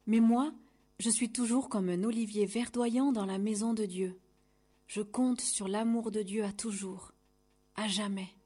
Mais moi, je suis toujours comme un olivier verdoyant dans la maison de Dieu. Je compte sur l'amour de Dieu à toujours, à jamais.